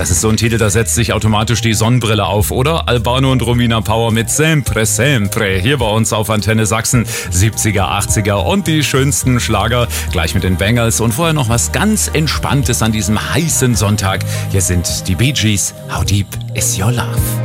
Das ist so ein Titel, da setzt sich automatisch die Sonnenbrille auf, oder? Albano und Romina Power mit Sempre, Sempre. Hier bei uns auf Antenne Sachsen, 70er, 80er und die schönsten Schlager. Gleich mit den Bangles und vorher noch was ganz Entspanntes an diesem heißen Sonntag. Hier sind die Bee Gees. How Deep Is Your Love?